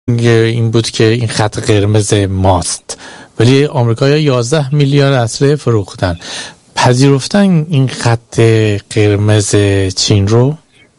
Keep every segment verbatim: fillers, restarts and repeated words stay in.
این بود که این خط قرمز ماست، ولی آمریکایی‌ها یازده میلیارد اسلحه فروختن. پذیرفتن این خط قرمز چین رو؟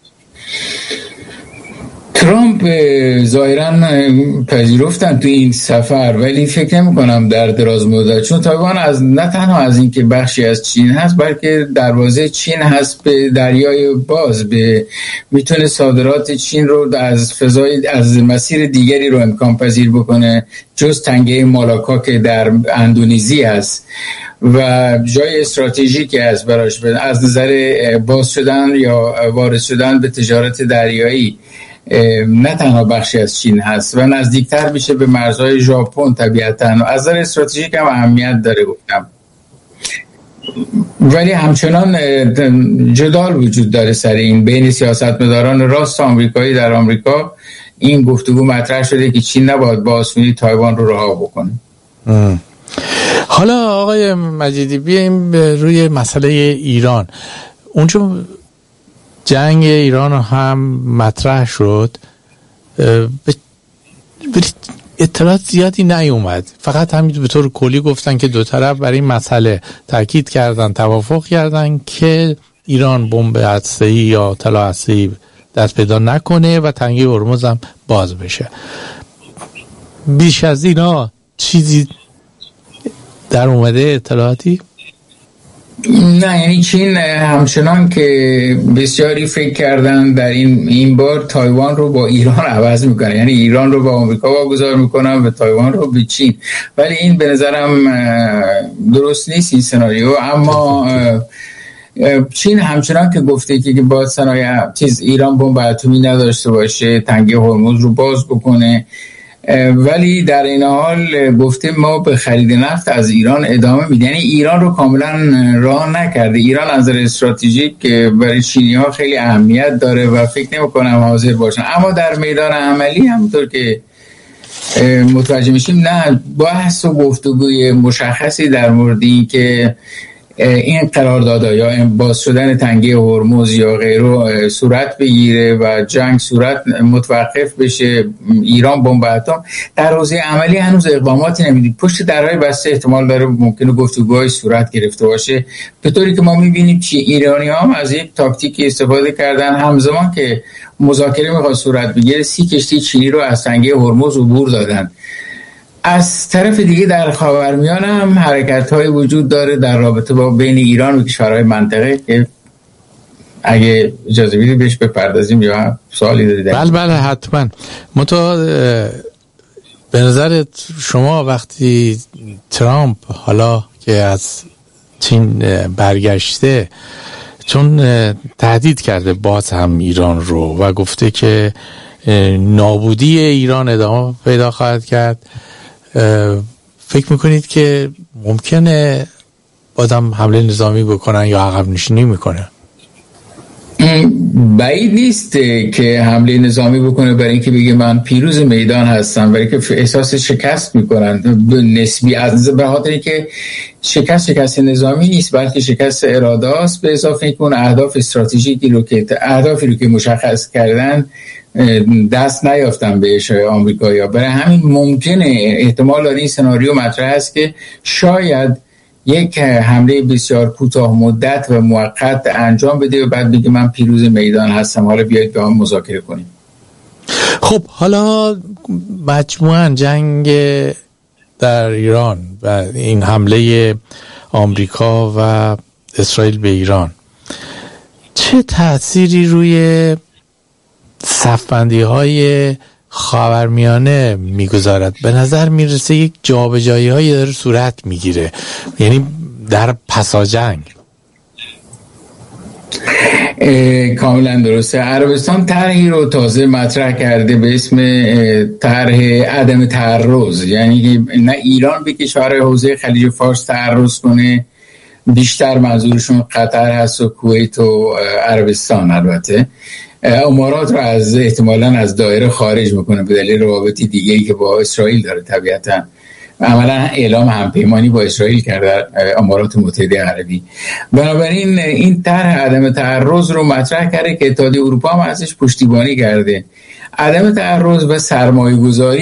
ترامپ ظاهراً پذیرفتن تو این سفر، ولی فکر نمی کنم در دراز مدت، چون تایوان از نه تنها از این که بخشی از چین هست، بلکه دروازه چین هست به دریای باز، به میتونه صادرات چین رو از فضای از مسیر دیگری رو امکان پذیر بکنه جز تنگه مالاکا که در اندونزی هست و جای استراتژیکی است براش از نظر باز شدن یا وارد شدن به تجارت دریایی. نه تنها بخشی از چین هست و نزدیکتر میشه به مرزهای ژاپن طبیعتاً، از نظر استراتژیک هم اهمیت داره گفتم. ولی همچنان جدال وجود داره سر این بین سیاستمداران راست آمریکایی در آمریکا. این گفتگو مطرح شده که چین نباید با آسونی تایوان رو رها بکنه. ام. حالا آقای مجیدی بیایم روی مسئله ایران. اونجا جنگ ایران هم مطرح شد، ولی اطلاعات زیادی نیومد، فقط همین به طور کلی گفتن که دو طرف برای این مسئله تاکید کردن، توافق کردن که ایران بمب هسته‌ای یا طلا هسته‌ای دست پیدا نکنه و تنگه هرمز هم باز بشه. بیش از اینا چیزی در اومده اطلاعاتی؟ نه، یعنی چین همچنان که بسیاری فکر کردن در این این بار تایوان رو با ایران عوض میکنه، یعنی ایران رو با آمریکا واگذار میکنن و تایوان رو به چین، ولی این به نظرم درست نیست این سناریو. اما چین همچنان که گفته که با صنایع چیز ایران بمب اتمی نداشته باشه، تنگه هرمز رو باز بکنه، ولی در این حال گفته ما به خرید نفت از ایران ادامه میدیم. یعنی ایران رو کاملا راه نکرده. ایران از نظر استراتژیک برای چینی‌ها خیلی اهمیت داره و فکر نمی‌کنم حاضر باشن. اما در میدان عملی همونطور که متوجه میشیم نه، بحث و گفتگوی مشخصی در مورد این که این قراردادها یا باز شدن تنگه هرمز یا غیره صورت بگیره و جنگ صورت متوقف بشه، ایران بمب اتم، در حوزه عملی هنوز اقداماتی نمیدید. پشت درهای بسته احتمال داره ممکنه گفتگوهای صورت گرفته باشه، به طوری که ما میبینیم چی ایرانی هم از یک تاکتیکی استفاده کردن. همزمان که مذاکره میخواد صورت بگیره، سی کشتی چینی رو از تنگه هرمز عبور دادن. از طرف دیگه در خاورمیانه هم حرکت‌های وجود داره در رابطه با بین ایران و کشورهای منطقه که اگه اجازه بدید بهش بپردازیم یا سوالی دارید؟ بله بله حتما. متو به نظر شما وقتی ترامپ حالا که از چین برگشته، چون تهدید کرده باز هم ایران رو و گفته که نابودی ایران ادامه پیدا خواهد کرد، فکر میکنید که ممکنه بازم حمله نظامی بکنن یا عقب نشینی میکنه؟ بعید نیست که حمله نظامی بکنه برای اینکه بگه من پیروز میدان هستم، برای که احساس شکست میکنن نسبی، از به خاطر اینکه شکست شکست نظامی نیست بلکه شکست اراده است، به اضافه اینکه اون اهداف استراتژیکی رو که اهدافی رو که مشخص کردن دست نیافتن بهش آمریکایی‌ها. برای همین ممکنه احتمال داره این سناریو مطرح است که شاید یک حمله بسیار کوتاه مدت و موقت انجام بده و بعد بگه من پیروز میدان هستم، حالا بیایید با هم مذاکره کنیم. خب حالا مجموعاً جنگ در ایران و این حمله آمریکا و اسرائیل به ایران چه تأثیری روی صفبندی های خاورمیانه میگذارد؟ به نظر میرسه یک جابجایی هایی داره صورت میگیره، یعنی در پسا جنگ. کاملا درسته. عربستان طرحی رو تازه مطرح کرده به اسم طرح عدم تعرض، یعنی نه ایران به کشورهای حوزه خلیج فارس تعرض کنه، بیشتر منظورشون قطر هست و کویت و عربستان. البته امارات رو از احتمالاً از دایره خارج میکنه به دلیل روابطی دیگه‌ای که با اسرائیل داره. طبیعتاً عملاً اعلام همپیمانی با اسرائیل کرده امارات متحده عربی. بنابراین این طرح عدم تعرض رو مطرح کرده که اتحادیه اروپا هم ازش پشتیبانی کرده. عدم تعرض و سرمایه‌گذاری